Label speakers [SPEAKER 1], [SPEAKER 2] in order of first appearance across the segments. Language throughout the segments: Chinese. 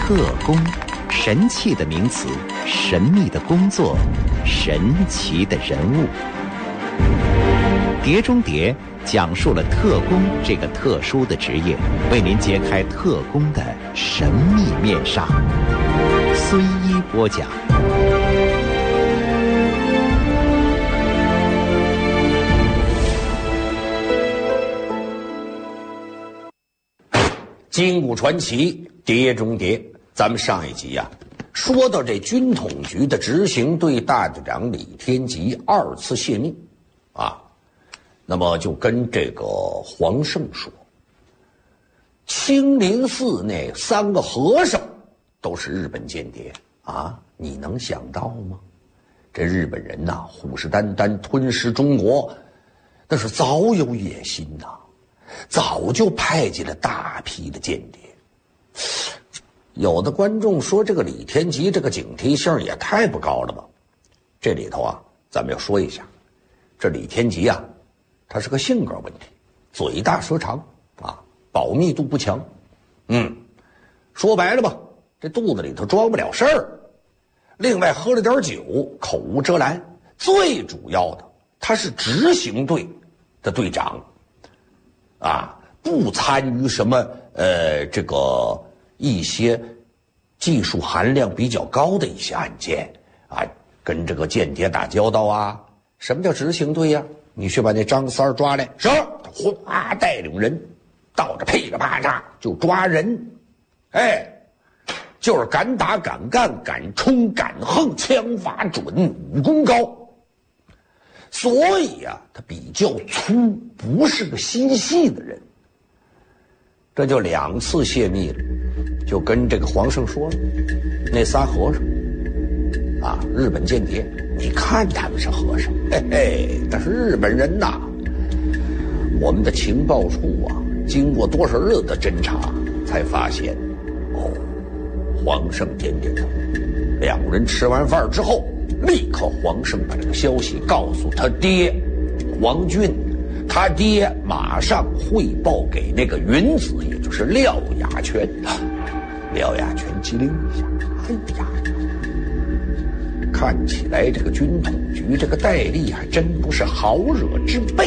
[SPEAKER 1] 特工，神气的名词，神秘的工作，神奇的人物。碟中谍讲述了特工这个特殊的职业，为您揭开特工的神秘面纱。孙一播讲。
[SPEAKER 2] 金谷传奇，碟中谍。咱们上一集呀，说到这军统局的执行队大队长李天吉2次泄密，那么就跟这个黄胜说，青林寺那3个和尚都是日本间谍啊！你能想到吗？这日本人呐，虎视眈眈吞噬中国，那是早有野心呐，早就派进了大批的间谍。有的观众说，这个李天吉这个警惕性也太不高了吧？这里头啊，咱们要说一下，这李天吉啊，他是个性格问题，嘴大舌长啊，保密度不强。说白了吧，这肚子里头装不了事儿。另外喝了点酒，口无遮拦。最主要的，他是执行队的队长啊，不参与什么这个一些技术含量比较高的一些案件啊，跟这个间谍打交道啊。什么叫执行队呀？你去把那张三抓来，是他哗带领人到这噼里啪嚓就抓人，就是敢打敢干敢冲敢横，枪法准，武功高。所以啊，他比较粗，不是个心细的人。这就2次泄密了，就跟这个黄胜说了，那仨和尚啊，日本间谍，你看他们是和尚，但是日本人呐，我们的情报处啊，经过多少日的侦查，才发现，黄胜间谍他。2人吃完饭之后，立刻黄胜把这个消息告诉他爹黄俊，他爹马上汇报给那个云子，也就是廖雅全。廖雅全机灵一下，看起来这个军统局这个戴笠还真不是好惹之辈。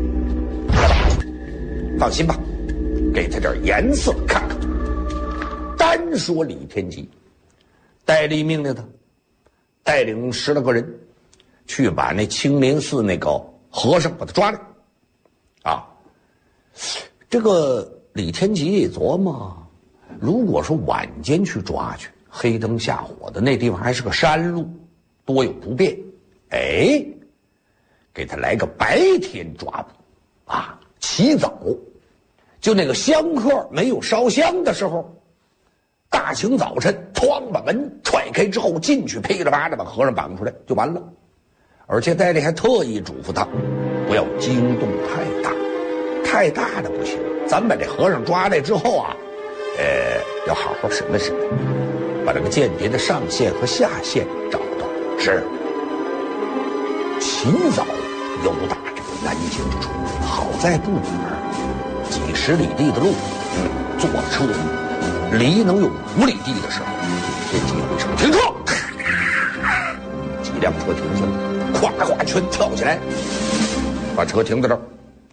[SPEAKER 2] 放心吧，给他点颜色看看。单说李天吉，戴笠命令他带领10来个人去把那青林寺那个和尚把他抓来啊。这个李天吉一琢磨，如果说晚间去抓去，黑灯瞎火的，那地方还是个山路，多有不便，给他来个白天抓捕啊，起早，就那个香客没有烧香的时候，大清早晨哐把门踹开之后进去，噼里啪啦把和尚绑出来就完了。而且戴笠还特意嘱咐他不要惊动太大的不行，咱把这和尚抓来之后啊，要好好审问审问，把这个间谍的上线和下线找到。是起早游打这个南京城，好在不远，几十里地的路，坐车离能有5里地的时候，这几回车停车，几辆车停下来，咵咵全跳起来，把车停在这儿。